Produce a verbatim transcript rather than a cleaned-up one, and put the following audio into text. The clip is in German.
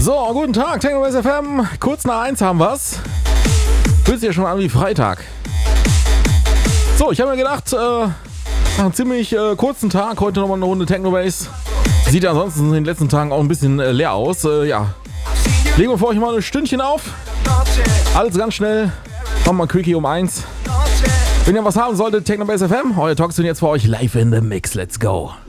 So, guten Tag, Technobase F M. Kurz nach eins haben wir's. Fühlt sich ja schon an wie Freitag. So, ich habe mir gedacht, äh, nach einem ziemlich äh, kurzen Tag, heute nochmal eine Runde Technobase. Sieht ja ansonsten in den letzten Tagen auch ein bisschen äh, leer aus. Äh, ja, legen wir für euch mal ein Stündchen auf. Alles ganz schnell. Nochmal ein Quickie um eins. Wenn ihr was haben solltet, Technobase F M, euer Talks sind jetzt für euch live in the mix. Let's go.